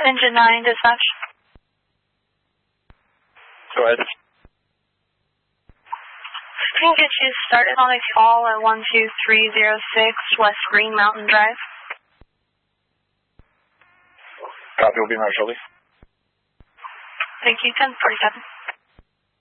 Engine 9 dispatch. Go ahead. I can get you started on a call at 12306 West Green Mountain Drive. Copy, will be marked shortly. Thank you, 1047.